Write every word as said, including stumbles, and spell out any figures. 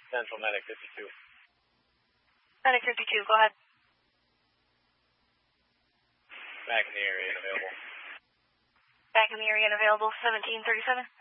Central Medic fifty-two. Medic fifty-two, go ahead. Back in the area and available. Back in the area and available, seventeen thirty-seven.